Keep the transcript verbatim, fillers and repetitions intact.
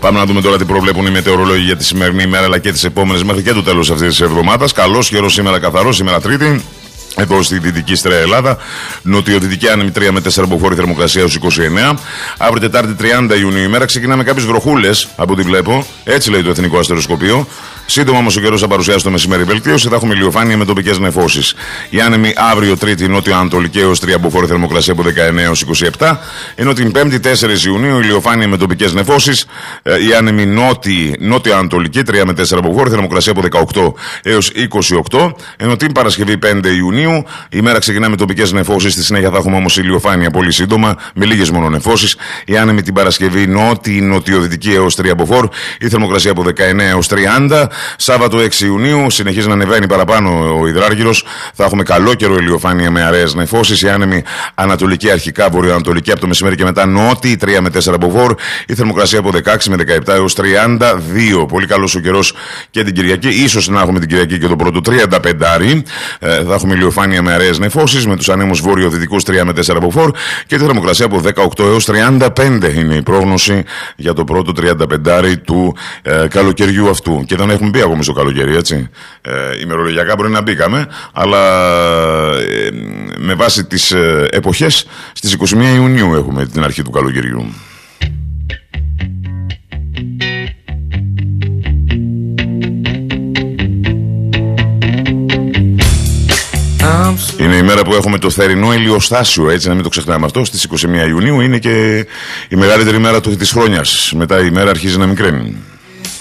Πάμε να δούμε τώρα τι προβλέπουν οι μετεωρολόγοι για τη σημερινή ημέρα αλλά και τις επόμενες μέχρι και το τέλος αυτής της εβδομάδας. Καλός καιρός σήμερα, καθαρός σήμερα Τρίτη. Εδώ στη δυτική στραία Ελλάδα, νοτιοδυτική άνεμη τρία με τέσσερα μποφόρ, θερμοκρασία έως είκοσι εννέα. Αύριο Τετάρτη τριάντα Ιουνίου ημέρα ξεκινάμε κάποιες βροχούλες από ό,τι βλέπω. Έτσι λέει το Εθνικό Αστεροσκοπείο. Σύντομα όμως ο καιρός θα παρουσιάσει το μεσημέρι βελτίωση. Θα έχουμε ηλιοφάνεια με τοπικές νεφώσεις. Η άνεμη αύριο Τρίτη νότιο-ανατολική έως τρία μποφόρ, θερμοκρασία από δεκαεννέα έως είκοσι επτά. Ενώ την Πέμπτη τέσσερα Ιουνίου ηλιοφάνεια με τοπικές νεφώσεις. Η άνεμη νότιο-ανατολική τρία με τέσσερα μποφόρ, θερμοκρασία από δεκαοκτώ έως είκοσι οκτώ. Ενώ την Παρασκευή πέντε Ιουνίου η μέρα ξεκινά με τοπικές νεφώσεις. Στη συνέχεια θα έχουμε όμως ηλιοφάνεια πολύ σύντομα με λίγες μόνο νεφώσεις. Η άνεμη την Παρασκευή νότιο-νοτιοδυτική έως τρία μποφόρ, η θερμοκρασία από δεκαεννέα έως τριάντα. Σάββατο έξι Ιουνίου συνεχίζει να ανεβαίνει παραπάνω ο υδράργυρος. Θα έχουμε καλό καιρό, ηλιοφάνεια με αραιές νεφώσεις. Η άνεμη ανατολική αρχικά, βορειοανατολική από το μεσημέρι και μετά νότιη τρία με τέσσερα μποφόρ. Η θερμοκρασία από δεκαέξι με δεκαεπτά έως τριάντα δύο. Πολύ καλός ο καιρός και την Κυριακή. Ίσως να έχουμε την Κυριακή και το πρώτο τριάντα πέντε. Ε, θα έχουμε ηλιοφάνεια με αραιές νεφώσεις με τους ανέμους βορειοδυτικούς τρία με τέσσερα μποφόρ και τη θερμοκρασία από δεκαοκτώ έως τριάντα πέντε. Είναι η πρόγνωση για το πρώτο τριάντα πέντε του ε, καλοκαιριού αυτού. Και δεν έχουμε μπει ακόμη στο καλοκαίρι, έτσι. Ε, ημερολογιακά μπορεί να μπήκαμε, αλλά ε, με βάση τις ε, εποχές, στις είκοσι μία Ιουνίου έχουμε την αρχή του καλοκαιριού. Είναι η μέρα που έχουμε το θερινό ηλιοστάσιο, έτσι να μην το ξεχνάμε αυτό. Στις είκοσι μία Ιουνίου είναι και η μεγαλύτερη μέρα της χρονιάς. Μετά η μέρα αρχίζει να μικραίνει.